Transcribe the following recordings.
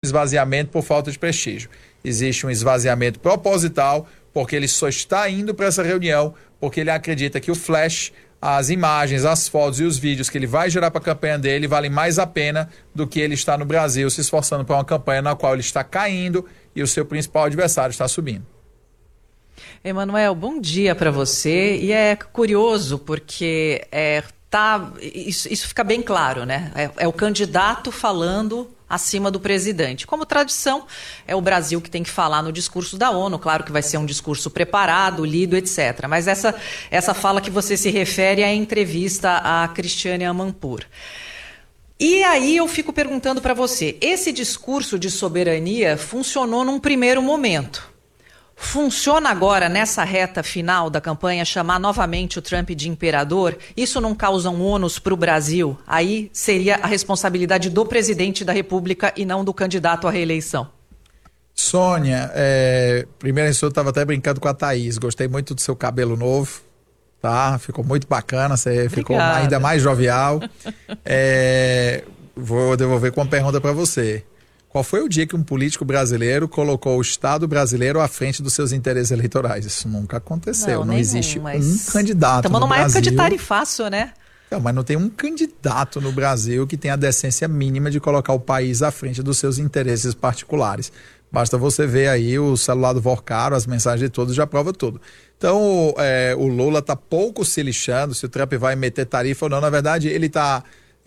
esvaziamento por falta de prestígio. Existe um esvaziamento proposital, porque ele só está indo para essa reunião porque ele acredita que o flash, as imagens, as fotos e os vídeos que ele vai gerar para a campanha dele valem mais a pena do que ele estar no Brasil se esforçando para uma campanha na qual ele está caindo e o seu principal adversário está subindo. Emanuel, bom dia para você. E é curioso porque isso fica bem claro, né? É o candidato falando acima do presidente. Como tradição, é o Brasil que tem que falar no discurso da ONU. Claro que vai ser um discurso preparado, lido, etc. Mas essa fala que você se refere é a entrevista a Cristiane Amanpour. E aí eu fico perguntando para você, esse discurso de soberania funcionou num primeiro momento. Funciona agora, nessa reta final da campanha, chamar novamente o Trump de imperador? Isso não causa um ônus para o Brasil? Aí seria a responsabilidade do presidente da República e não do candidato à reeleição. Sônia, primeiro eu estava até brincando com a Thaís. Gostei muito do seu cabelo novo, tá? Ficou muito bacana, você Obrigada. Ficou ainda mais jovial. Vou devolver com uma pergunta para você. Qual foi o dia que um político brasileiro colocou o Estado brasileiro à frente dos seus interesses eleitorais? Isso nunca aconteceu. Não existe um candidato no Brasil. Estamos numa época de tarifaço, né? Não, mas não tem um candidato no Brasil que tenha a decência mínima de colocar o país à frente dos seus interesses particulares. Basta você ver aí o celular do Vorcaro, as mensagens de todos, já prova tudo. Então, o Lula está pouco se lixando se o Trump vai meter tarifa ou não. Na verdade, ele está...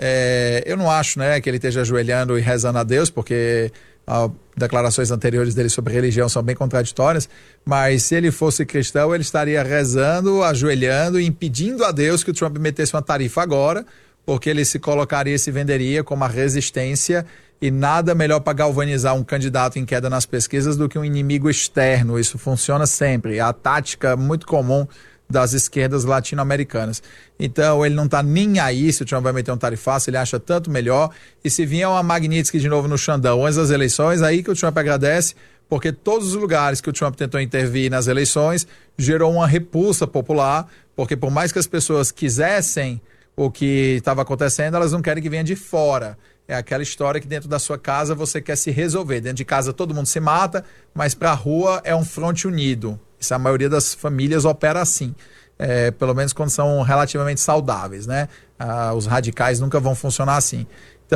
eu não acho, né, que ele esteja ajoelhando e rezando a Deus, porque as declarações anteriores dele sobre religião são bem contraditórias, mas se ele fosse cristão, ele estaria rezando, ajoelhando e impedindo a Deus que o Trump metesse uma tarifa agora, porque ele se colocaria e se venderia como a resistência, e nada melhor para galvanizar um candidato em queda nas pesquisas do que um inimigo externo. Isso funciona sempre, é a tática muito comum das esquerdas latino-americanas. Então, ele não está nem aí se o Trump vai meter um tarifaço, ele acha tanto melhor. E se vier uma Magnitsky de novo no Xandão antes das eleições, aí que o Trump agradece, porque todos os lugares que o Trump tentou intervir nas eleições gerou uma repulsa popular, porque por mais que as pessoas quisessem o que estava acontecendo, elas não querem que venha de fora. É aquela história que dentro da sua casa você quer se resolver. Dentro de casa todo mundo se mata, mas para a rua é um fronte unido. Isso, a maioria das famílias opera assim, pelo menos quando são relativamente saudáveis, né? Os radicais nunca vão funcionar assim.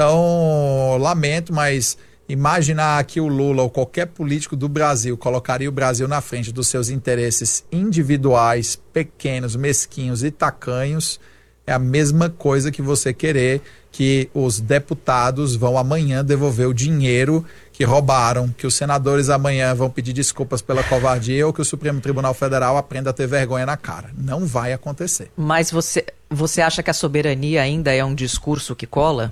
Então, lamento, mas imaginar que o Lula ou qualquer político do Brasil colocaria o Brasil na frente dos seus interesses individuais, pequenos, mesquinhos e tacanhos, é a mesma coisa que você querer que os deputados vão amanhã devolver o dinheiro que roubaram, que os senadores amanhã vão pedir desculpas pela covardia ou que o Supremo Tribunal Federal aprenda a ter vergonha na cara. Não vai acontecer. Mas você acha que a soberania ainda é um discurso que cola?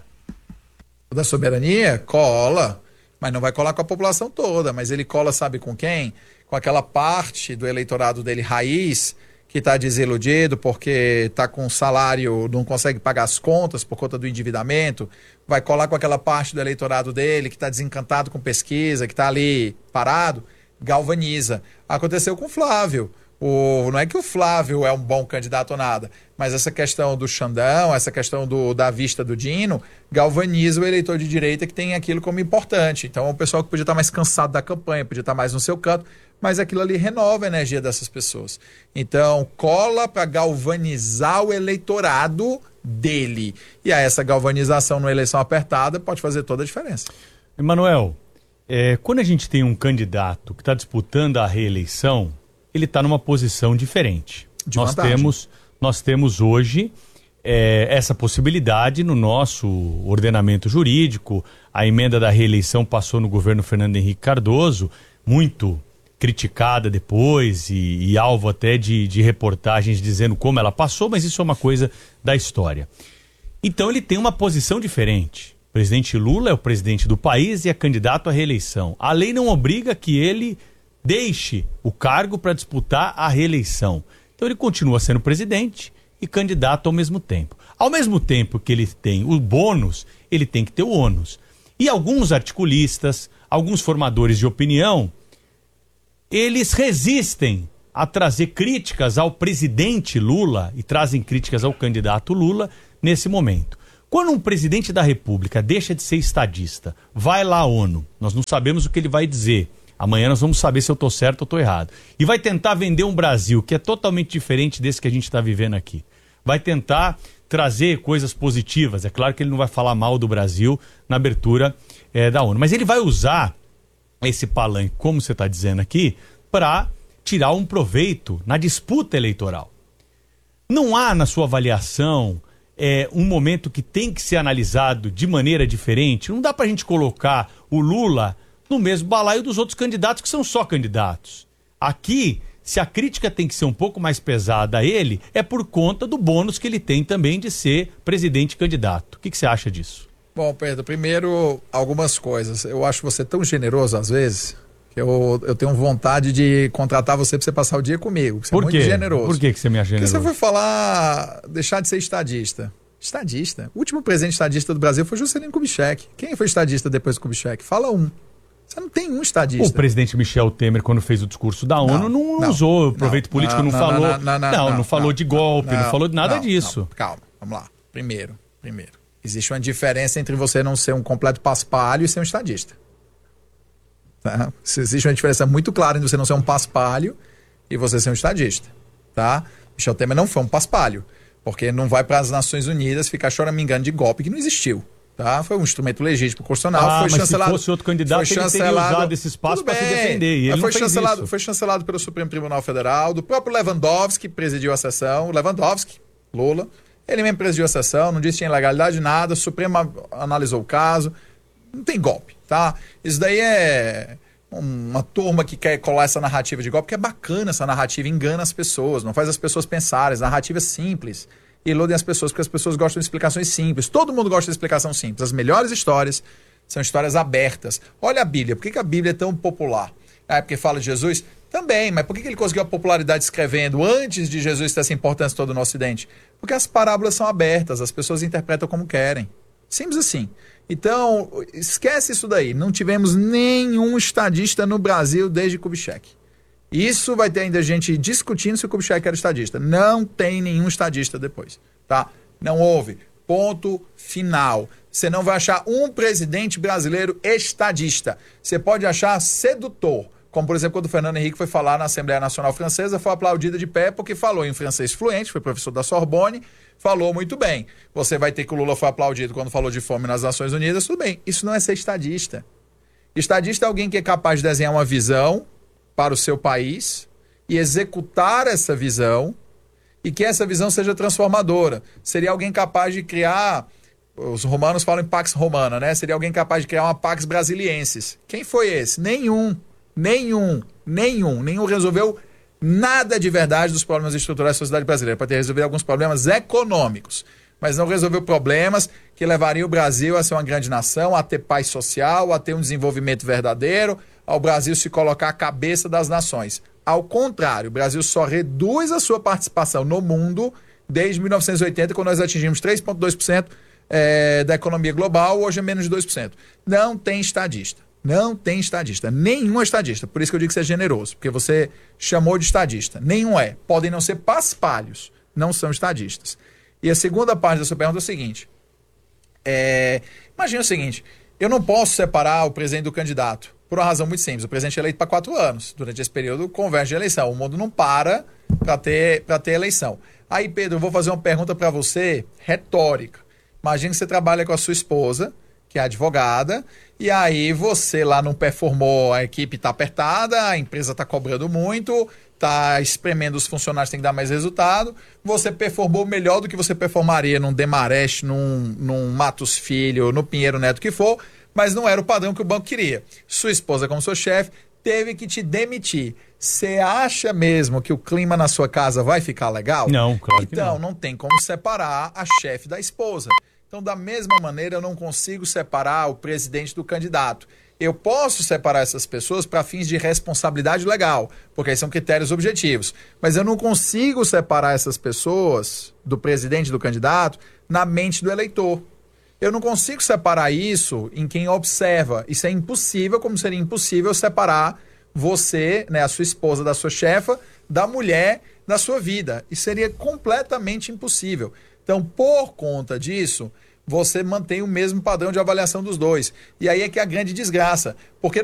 Da soberania? Cola. Mas não vai colar com a população toda. Mas ele cola, sabe com quem? Com aquela parte do eleitorado dele raiz, que está desiludido porque está com salário, não consegue pagar as contas por conta do endividamento, vai colar com aquela parte do eleitorado dele que está desencantado com pesquisa, que está ali parado, galvaniza. Aconteceu com o Flávio. Não é que o Flávio é um bom candidato ou nada, mas essa questão do Xandão, essa questão da vista do Dino, galvaniza o eleitor de direita que tem aquilo como importante. Então é um pessoal que podia estar mais cansado da campanha, podia estar mais no seu canto, mas aquilo ali renova a energia dessas pessoas. Então cola para galvanizar o eleitorado dele. E aí essa galvanização numa eleição apertada pode fazer toda a diferença. Emanuel, quando a gente tem um candidato que está disputando a reeleição, ele está numa posição diferente. Nós temos hoje essa possibilidade no nosso ordenamento jurídico. A emenda da reeleição passou no governo Fernando Henrique Cardoso, muito criticada depois e alvo até de reportagens dizendo como ela passou, mas isso é uma coisa da história. Então ele tem uma posição diferente. O presidente Lula é o presidente do país e é candidato à reeleição. A lei não obriga que ele deixe o cargo para disputar a reeleição. Então ele continua sendo presidente e candidato ao mesmo tempo. Ao mesmo tempo que ele tem o bônus, ele tem que ter o ônus. E alguns articulistas, alguns formadores de opinião, eles resistem a trazer críticas ao presidente Lula e trazem críticas ao candidato Lula nesse momento. Quando um presidente da República deixa de ser estadista, vai lá à ONU, nós não sabemos o que ele vai dizer. Amanhã nós vamos saber se eu estou certo ou estou errado. E vai tentar vender um Brasil que é totalmente diferente desse que a gente está vivendo aqui. Vai tentar trazer coisas positivas. É claro que ele não vai falar mal do Brasil na abertura da ONU. Mas ele vai usar esse palanque, como você está dizendo aqui, para tirar um proveito na disputa eleitoral. Não há, na sua avaliação, um momento que tem que ser analisado de maneira diferente? Não dá para a gente colocar o Lula no mesmo balaio dos outros candidatos que são só candidatos. Aqui, se a crítica tem que ser um pouco mais pesada a ele, é por conta do bônus que ele tem também de ser presidente candidato. O que você acha disso? Bom, Pedro, primeiro, algumas coisas. Eu acho você tão generoso às vezes que eu tenho vontade de contratar você para você passar o dia comigo. Você Por quê? É muito generoso. Por que você me acha generoso? Porque você foi falar, deixar de ser estadista. Estadista. O último presidente estadista do Brasil foi Juscelino Kubitschek. Quem foi estadista depois do Kubitschek? Fala um. Você não tem um estadista. O presidente Michel Temer, quando fez o discurso da ONU, não usou proveito político, não falou de golpe, não falou de nada disso. Calma, vamos lá. Primeiro, existe uma diferença entre você não ser um completo paspalho e ser um estadista. Tá? Existe uma diferença muito clara entre você não ser um paspalho e você ser um estadista. Tá? Michel Temer não foi um paspalho, porque não vai para as Nações Unidas ficar choramingando de golpe que não existiu. Tá? Foi um instrumento legítimo constitucional. Foi mas chancelado, se fosse outro candidato, ele teria usado esse espaço para se defender. E ele foi chancelado pelo Supremo Tribunal Federal, do próprio Lewandowski, que presidiu a sessão. Lewandowski, Lula, ele mesmo presidiu a sessão, não disse que tinha ilegalidade nada, o Supremo analisou o caso. Não tem golpe, tá? Isso daí é uma turma que quer colar essa narrativa de golpe, porque é bacana essa narrativa, engana as pessoas, não faz as pessoas pensarem, as narrativas simples. Iludem as pessoas, porque as pessoas gostam de explicações simples. Todo mundo gosta de explicação simples. As melhores histórias são histórias abertas. Olha a Bíblia. Por que a Bíblia é tão popular? É porque fala de Jesus? Também, mas por que ele conseguiu a popularidade escrevendo antes de Jesus ter essa importância toda no Ocidente? Porque as parábolas são abertas, as pessoas interpretam como querem. Simples assim. Então, esquece isso daí. Não tivemos nenhum estadista no Brasil desde Kubitschek. Isso vai ter ainda gente discutindo se o Kubitschek era estadista. Não tem nenhum estadista depois, tá? Não houve. Ponto final. Você não vai achar um presidente brasileiro estadista. Você pode achar sedutor. Como, por exemplo, quando o Fernando Henrique foi falar na Assembleia Nacional Francesa, foi aplaudida de pé porque falou em francês fluente, foi professor da Sorbonne, falou muito bem. Você vai ter que o Lula foi aplaudido quando falou de fome nas Nações Unidas, tudo bem. Isso não é ser estadista. Estadista é alguém que é capaz de desenhar uma visão para o seu país e executar essa visão e que essa visão seja transformadora. Seria alguém capaz de criar, os romanos falam em Pax Romana, né? Seria alguém capaz de criar uma Pax Brasiliensis. Quem foi esse? Nenhum resolveu nada de verdade dos problemas estruturais da sociedade brasileira. Para ter resolvido alguns problemas econômicos, mas não resolveu problemas que levariam o Brasil a ser uma grande nação, a ter paz social, a ter um desenvolvimento verdadeiro, ao Brasil se colocar à cabeça das nações. Ao contrário, o Brasil só reduz a sua participação no mundo desde 1980, quando nós atingimos 3,2% da economia global, hoje é menos de 2%. Não tem estadista. Não tem estadista. Nenhum é estadista. Por isso que eu digo que você é generoso, porque você chamou de estadista. Nenhum é. Podem não ser paspalhos, não são estadistas. E a segunda parte da sua pergunta é o seguinte. Imagina o seguinte, eu não posso separar o presidente do candidato. Por uma razão muito simples. O presidente é eleito para 4 anos. Durante esse período, converge de eleição. O mundo não para ter eleição. Aí, Pedro, eu vou fazer uma pergunta para você, retórica. Imagina que você trabalha com a sua esposa, que é advogada, e aí você lá não performou, a equipe está apertada, a empresa está cobrando muito, está espremendo os funcionários, tem que dar mais resultado. Você performou melhor do que você performaria num Demarest, num Matos Filho, no Pinheiro Neto, que for, mas não era o padrão que o banco queria. Sua esposa, como seu chefe, teve que te demitir. Você acha mesmo que o clima na sua casa vai ficar legal? Não, claro que não. Então, não tem como separar a chefe da esposa. Então, da mesma maneira, eu não consigo separar o presidente do candidato. Eu posso separar essas pessoas para fins de responsabilidade legal, porque aí são critérios objetivos. Mas eu não consigo separar essas pessoas do presidente do candidato na mente do eleitor. Eu não consigo separar isso em quem observa. Isso é impossível, como seria impossível separar você, né, a sua esposa da sua chefa, da mulher da sua vida. Isso seria completamente impossível. Então, por conta disso, você mantém o mesmo padrão de avaliação dos dois. E aí é que é a grande desgraça. Porque